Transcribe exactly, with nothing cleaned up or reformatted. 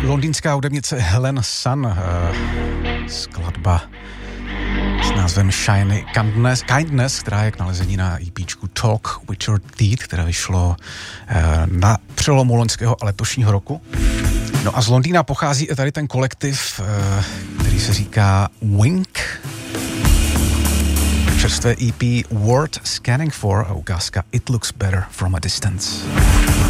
Londýnská hudebnice Helen Sun, uh, skladba s názvem Shiny Kindness, Kindness, která je k nalezení na EPčku Talk with Your Teeth, které vyšlo uh, na přelomu loňského a letošního roku. No a z Londýna pochází i tady ten kolektiv, uh, který se říká Wink. Čerstvé E P Worth Scanning For a ukázka It Looks Better From a Distance.